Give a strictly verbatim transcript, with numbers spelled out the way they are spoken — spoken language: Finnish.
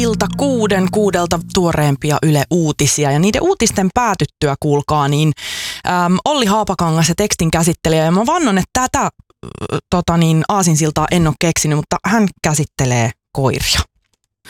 Ilta kuuden kuudelta tuoreempia Yle Uutisia ja niiden uutisten päätyttyä kuulkaa, niin äm, Olli Haapakangas ja tekstin käsittelijä. Ja mä vannon, että tätä tota niin, aasinsiltaa en ole keksinyt, mutta hän käsittelee koiria.